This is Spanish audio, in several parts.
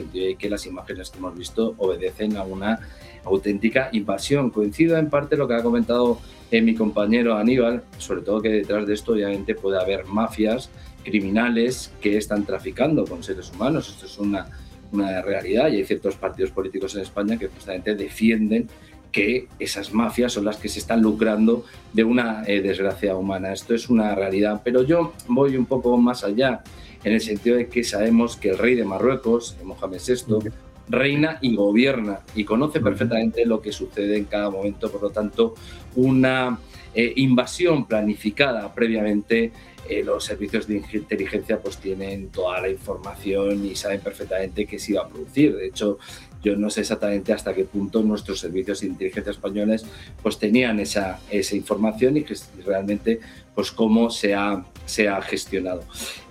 sentido de que las imágenes que hemos visto obedecen a una auténtica invasión. Coincido en parte lo que ha comentado mi compañero Aníbal, sobre todo que detrás de esto obviamente puede haber mafias criminales que están traficando con seres humanos. Esto es una realidad, y hay ciertos partidos políticos en España que justamente defienden que esas mafias son las que se están lucrando de una desgracia humana. Esto es una realidad, pero yo voy un poco más allá, en el sentido de que sabemos que el rey de Marruecos, Mohamed VI, reina y gobierna y conoce perfectamente lo que sucede en cada momento. Por lo tanto, una invasión planificada previamente, los servicios de inteligencia pues tienen toda la información y saben perfectamente qué se iba a producir. De hecho, yo no sé exactamente hasta qué punto nuestros servicios de inteligencia españoles pues tenían esa información y que realmente pues cómo se ha gestionado.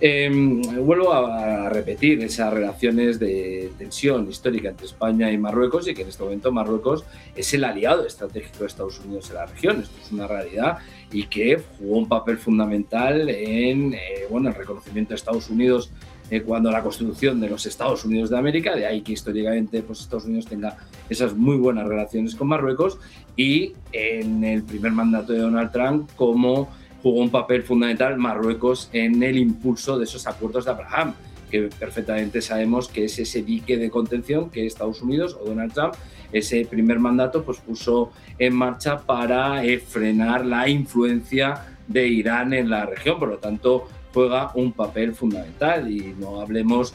Vuelvo a repetir esas relaciones de tensión histórica entre España y Marruecos, y que en este momento Marruecos es el aliado estratégico de Estados Unidos en la región. Esto es una realidad, y que jugó un papel fundamental en el reconocimiento de Estados Unidos cuando la constitución de los Estados Unidos de América. De ahí que históricamente pues Estados Unidos tenga esas muy buenas relaciones con Marruecos, y en el primer mandato de Donald Trump como jugó un papel fundamental Marruecos en el impulso de esos acuerdos de Abraham, que perfectamente sabemos que es ese dique de contención que Estados Unidos o Donald Trump, ese primer mandato, pues puso en marcha para frenar la influencia de Irán en la región. Por lo tanto, juega un papel fundamental, y no hablemos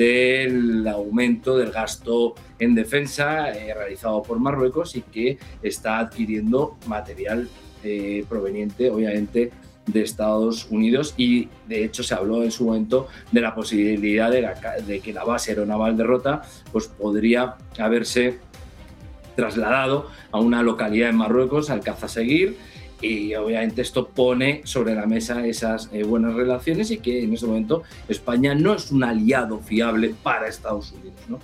del aumento del gasto en defensa realizado por Marruecos, y que está adquiriendo material proveniente, obviamente, de Estados Unidos. Y de hecho se habló en su momento de la posibilidad de que la base aeronaval de Rota pues podría haberse trasladado a una localidad en Marruecos, Alcázar Seguir, y obviamente esto pone sobre la mesa esas buenas relaciones, y que en ese momento España no es un aliado fiable para Estados Unidos, ¿no?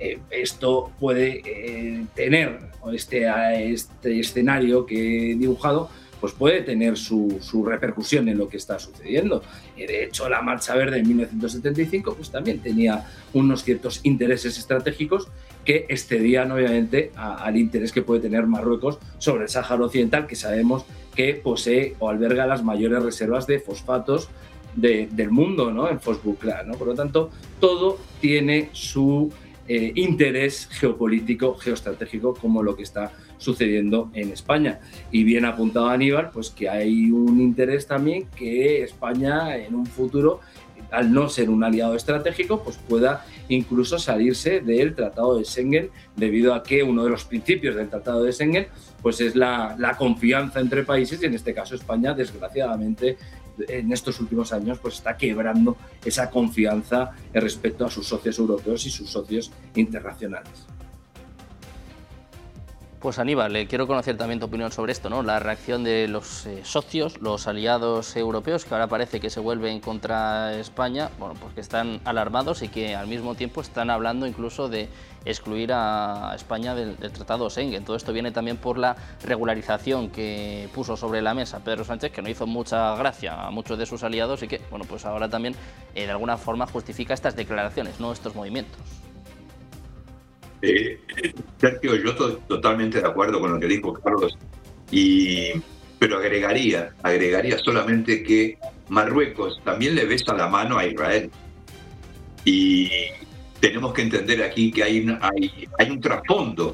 Esto puede tener este escenario que he dibujado, pues puede tener su repercusión en lo que está sucediendo. De hecho, la Marcha Verde en 1975 pues también tenía unos ciertos intereses estratégicos que excedían obviamente al interés que puede tener Marruecos sobre el Sáhara Occidental, que sabemos que posee o alberga las mayores reservas de fosfatos del mundo, ¿no? En Fosbucla, ¿no? Por lo tanto, todo tiene su interés geopolítico, geoestratégico, como lo que está sucediendo en España. Y bien apuntado Aníbal, pues que hay un interés también que España en un futuro, al no ser un aliado estratégico, pues pueda incluso salirse del Tratado de Schengen, debido a que uno de los principios del Tratado de Schengen pues es la confianza entre países, y en este caso España, desgraciadamente, en estos últimos años pues está quebrando esa confianza respecto a sus socios europeos y sus socios internacionales. Pues Aníbal, quiero conocer también tu opinión sobre esto, ¿no? La reacción de los socios, los aliados europeos, que ahora parece que se vuelven contra España, bueno, pues que están alarmados y que al mismo tiempo están hablando incluso de excluir a España del Tratado Schengen. Todo esto viene también por la regularización que puso sobre la mesa Pedro Sánchez, que no hizo mucha gracia a muchos de sus aliados, y que, bueno, pues ahora también de alguna forma justifica estas declaraciones, no estos movimientos. Sergio, yo estoy totalmente de acuerdo con lo que dijo Carlos, pero agregaría solamente que Marruecos también le besa la mano a Israel, y tenemos que entender aquí que hay un trasfondo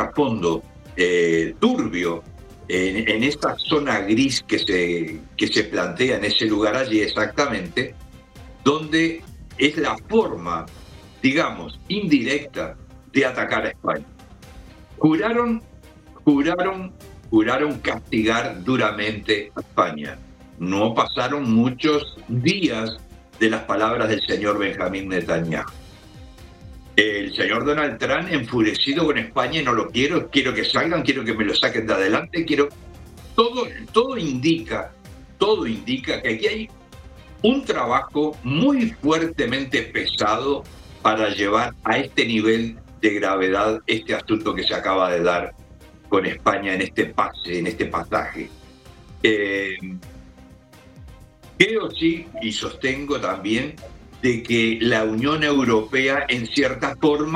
turbio en esta zona gris que se plantea en ese lugar allí exactamente, donde es la forma, digamos, indirecta de atacar a España. Juraron castigar duramente a España. No pasaron muchos días de las palabras del señor Benjamín Netanyahu. El señor Donald Trump, enfurecido con España, y no lo quiero que salgan, quiero que me lo saquen de adelante, todo indica que aquí hay un trabajo muy fuertemente pesado para llevar a este nivel de gravedad este asunto que se acaba de dar con España en este pasaje. Creo sí, y sostengo también, de que la Unión Europea en cierta forma